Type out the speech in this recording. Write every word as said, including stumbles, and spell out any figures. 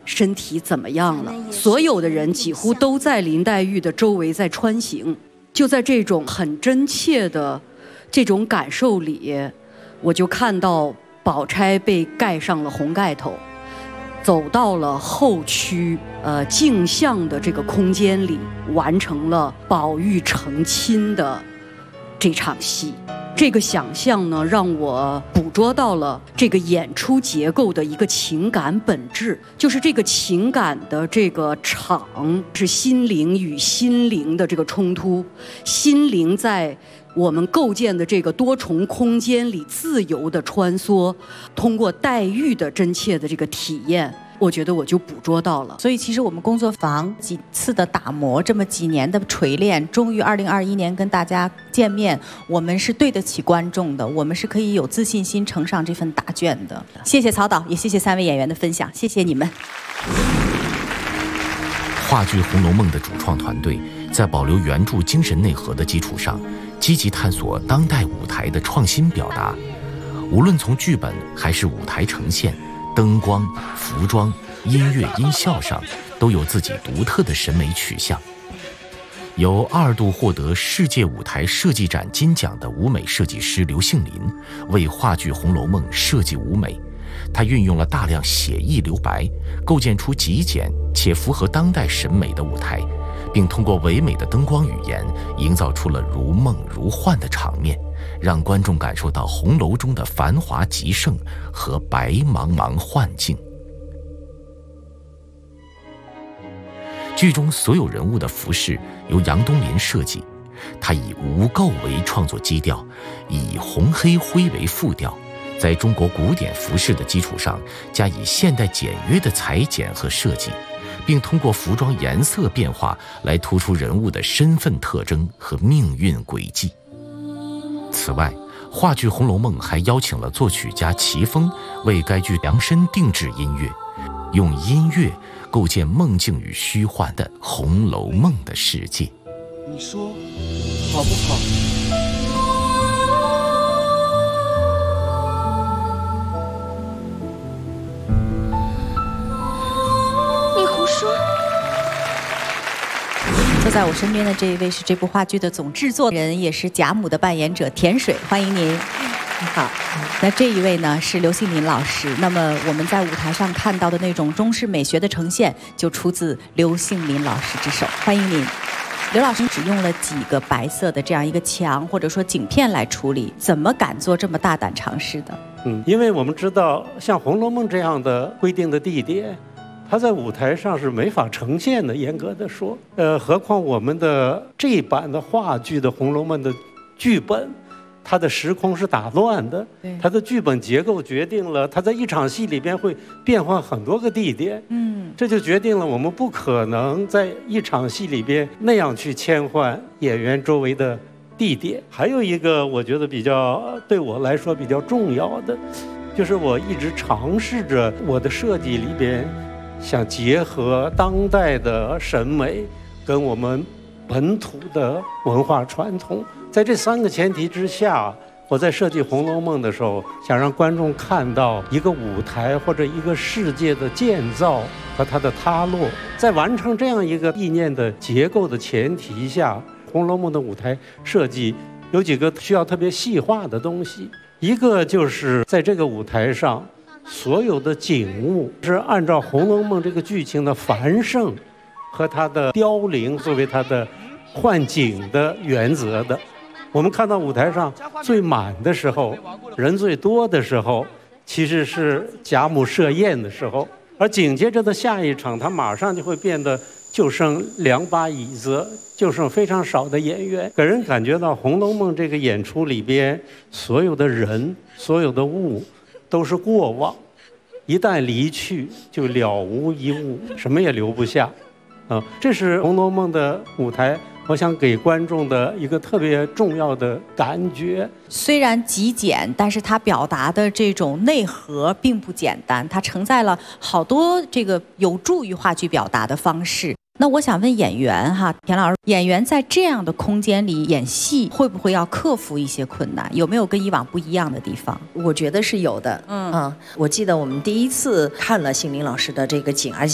身体怎么样了。所有的人几乎都在林黛玉的周围在穿行，就在这种很真切的这种感受里，我就看到宝钗被盖上了红盖头，走到了后区呃镜像的这个空间里，完成了宝玉成亲的这场戏。这个想象呢，让我捕捉到了这个演出结构的一个情感本质，就是这个情感的这个场是心灵与心灵的这个冲突，心灵在我们构建的这个多重空间里自由的穿梭，通过黛玉的真切的这个体验，我觉得我就捕捉到了。 所以其实我们工作坊几次的打磨，这么几年的锤炼，终于二零二一年跟大家见面，我们是对得起观众的，我们是可以有自信心呈上这份答卷的。谢谢曹导，也谢谢三位演员的分享，谢谢你们。 话剧《红楼梦》的主创团队在保留原著精神内核的基础上，积极探索当代舞台的创新表达，无论从剧本还是舞台呈现、灯光、服装、音乐、音效上，都有自己独特的审美取向。由二度获得世界舞台设计展金奖的舞美设计师刘杏林为话剧《红楼梦》设计舞美，他运用了大量写意留白，构建出极简且符合当代审美的舞台，并通过唯美的灯光语言，营造出了如梦如幻的场面，让观众感受到红楼中的繁华极盛和白茫茫幻境。剧中所有人物的服饰由杨东林设计，他以无垢为创作基调，以红黑灰为副调，在中国古典服饰的基础上，加以现代简约的裁剪和设计，并通过服装颜色变化来突出人物的身份特征和命运轨迹。此外，话剧《红楼梦》还邀请了作曲家齐峰为该剧量身定制音乐，用音乐构建梦境与虚幻的《红楼梦》的世界。 你说好不好？ 你胡说！ 坐在我身边的这一位是这部话剧的总制作人，也是贾母的扮演者田水，欢迎您。你好，那这一位呢是刘杏林老师。那么我们在舞台上看到的那种中式美学的呈现，就出自刘杏林老师之手，欢迎您。刘老师只用了几个白色的这样一个墙或者说景片来处理，怎么敢做这么大胆尝试的？ 嗯，因为我们知道，像《红楼梦》这样的规定的地点，它在舞台上是没法呈现的。严格的说，呃，何况我们的这一版的话剧的《红楼梦》的剧本，它的时空是打乱的，它的剧本结构决定了它在一场戏里边会变换很多个地点，嗯，这就决定了我们不可能在一场戏里边那样去切换演员周围的地点。还有一个我觉得比较对我来说比较重要的，就是我一直尝试着我的设计里边想结合当代的审美跟我们本土的文化传统。在这三个前提之下，我在设计《红楼梦》的时候，想让观众看到一个舞台或者一个世界的建造和它的塌落。在完成这样一个意念的结构的前提下，《红楼梦》的舞台设计有几个需要特别细化的东西。一个就是在这个舞台上，所有的景物是按照《红楼梦》这个剧情的繁盛和它的凋零作为它的换景的原则的。我们看到舞台上最满的时候，人最多的时候，其实是贾母设宴的时候，而紧接着的下一场，它马上就会变得就剩两把椅子，就剩非常少的演员，给人感觉到《红楼梦》这个演出里边所有的人、所有的物都是过往，一旦离去就了无一物，什么也留不下。啊，这是《红楼梦》的舞台，我想给观众的一个特别重要的感觉。 虽然极简，但是它表达的这种内核并不简单，它承载了好多这个有助于话剧表达的方式。那我想问演员哈，田老师，演员在这样的空间里演戏，会不会要克服一些困难？有没有跟以往不一样的地方？ 我觉得是有的。嗯嗯，我记得我们第一次看了杏林老师的这个景，而且